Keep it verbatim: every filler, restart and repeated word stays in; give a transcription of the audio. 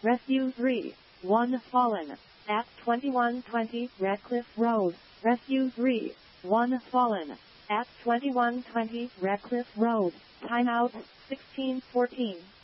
Rescue three, one fallen. At twenty-one twenty Redcliffe Road. Rescue three, one fallen. At twenty-one twenty Redcliffe Road. Timeout, sixteen fourteen.